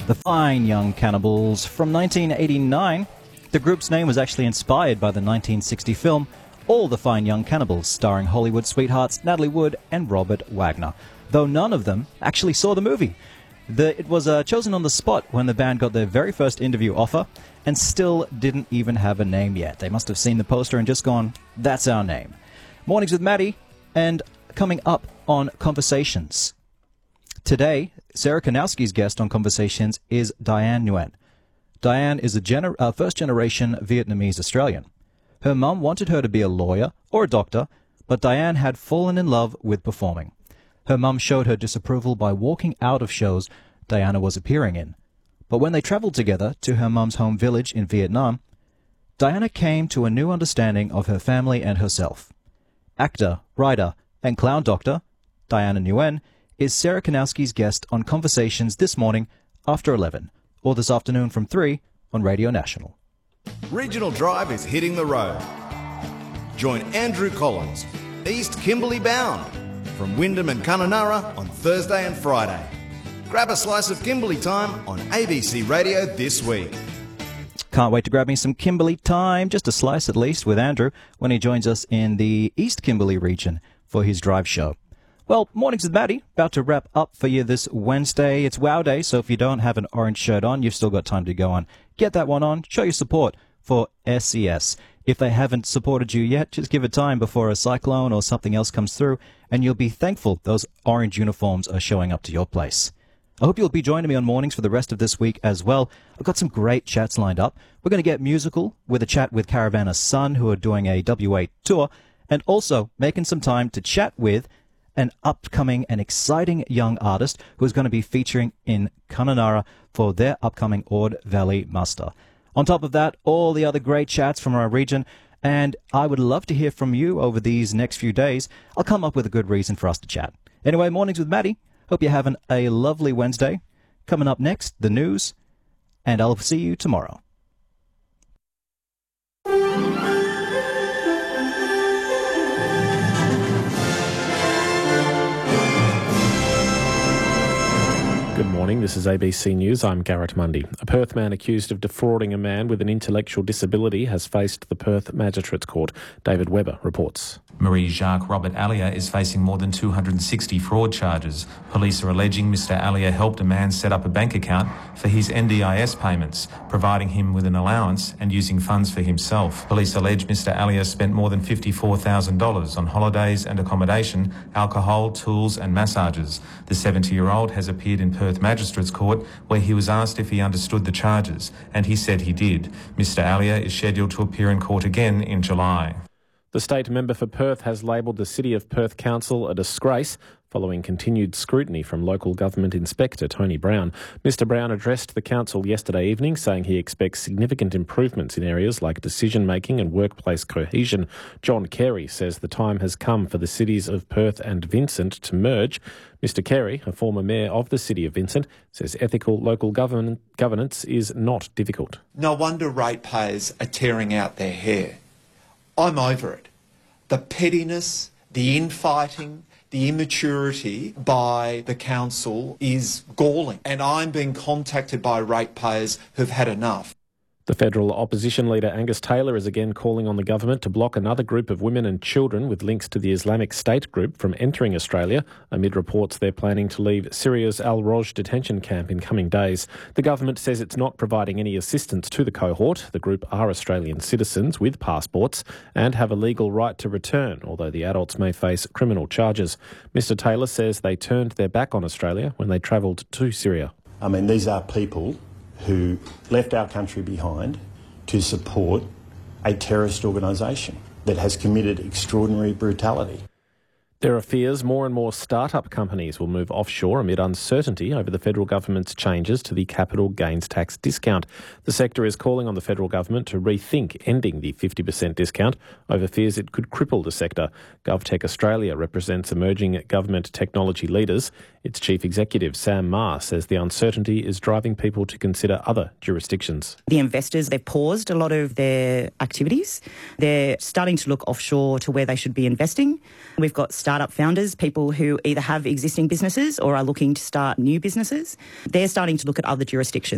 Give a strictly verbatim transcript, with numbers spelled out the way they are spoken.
The Fine Young Cannibals from nineteen eighty-nine. The group's name was actually inspired by the nineteen sixty film All the Fine Young Cannibals, starring Hollywood sweethearts Natalie Wood and Robert Wagner, though none of them actually saw the movie. The, it was uh, chosen on the spot when the band got their very first interview offer and still didn't even have a name yet. They must have seen the poster and just gone, that's our name. Mornings with Maddie, and coming up on Conversations. Today, Sarah Kanowski's guest on Conversations is Diane Nguyen. Diane is a gener- uh, first-generation Vietnamese Australian. Her mum wanted her to be a lawyer or a doctor, but Diane had fallen in love with performing. Her mum showed her disapproval by walking out of shows Diana was appearing in. But when they travelled together to her mum's home village in Vietnam, Diana came to a new understanding of her family and herself. Actor, writer, and clown doctor, Diana Nguyen, is Sarah Kanowski's guest on Conversations this morning after eleven, or this afternoon from three on Radio National. Regional Drive is hitting the road. Join Andrew Collins, East Kimberley bound, from Wyndham and Kununurra on Thursday and Friday. Grab a slice of Kimberley time on A B C Radio this week. Can't wait to grab me some Kimberley time, just a slice at least, with Andrew when he joins us in the East Kimberley region for his drive show. Well, Mornings with Maddie, about to wrap up for you this Wednesday. It's Wow Day, so if you don't have an orange shirt on, you've still got time to go on. Get that one on. Show your support for S E S. If they haven't supported you yet, just give it time before a cyclone or something else comes through, and you'll be thankful those orange uniforms are showing up to your place. I hope you'll be joining me on Mornings for the rest of this week as well. I've got some great chats lined up. We're going to get musical with a chat with Caravana Sun, who are doing a W A tour, and also making some time to chat with an upcoming and exciting young artist who is going to be featuring in Kununurra for their upcoming Ord Valley Muster. On top of that, all the other great chats from our region, and I would love to hear from you over these next few days. I'll come up with a good reason for us to chat. Anyway, Mornings with Maddie. Hope you're having a lovely Wednesday. Coming up next, the news, and I'll see you tomorrow. Good morning, this is A B C News. I'm Garrett Mundy. A Perth man accused of defrauding a man with an intellectual disability has faced the Perth Magistrates Court. David Webber reports. Marie-Jacques Robert Allier is facing more than two hundred sixty fraud charges. Police are alleging Mister Allier helped a man set up a bank account for his N D I S payments, providing him with an allowance and using funds for himself. Police allege Mister Allier spent more than fifty-four thousand dollars on holidays and accommodation, alcohol, tools and massages. The seventy-year-old has appeared in Perth Magistrates Court, where he was asked if he understood the charges, and he said he did. Mister Allier is scheduled to appear in court again in July. The state member for Perth has labelled the City of Perth Council a disgrace following continued scrutiny from local government inspector Tony Brown. Mister Brown addressed the council yesterday evening, saying he expects significant improvements in areas like decision-making and workplace cohesion. John Carey says the time has come for the cities of Perth and Vincent to merge. Mister Carey, a former mayor of the City of Vincent, says ethical local govern- governance is not difficult. No wonder ratepayers are tearing out their hair. I'm over it. The pettiness, the infighting, the immaturity by the council is galling. And I'm being contacted by ratepayers who've had enough. The federal opposition leader Angus Taylor is again calling on the government to block another group of women and children with links to the Islamic State group from entering Australia, amid reports they're planning to leave Syria's Al-Roj detention camp in coming days. The government says it's not providing any assistance to the cohort. The group are Australian citizens with passports and have a legal right to return, although the adults may face criminal charges. Mister Taylor says they turned their back on Australia when they travelled to Syria. I mean, these are people who left our country behind to support a terrorist organisation that has committed extraordinary brutality. There are fears more and more start-up companies will move offshore amid uncertainty over the federal government's changes to the capital gains tax discount. The sector is calling on the federal government to rethink ending the fifty percent discount over fears it could cripple the sector. GovTech Australia represents emerging government technology leaders. Its chief executive, Sam Ma, says the uncertainty is driving people to consider other jurisdictions. The investors, they've paused a lot of their activities. They're starting to look offshore to where they should be investing. We've got startup founders, people who either have existing businesses or are looking to start new businesses. They're starting to look at other jurisdictions.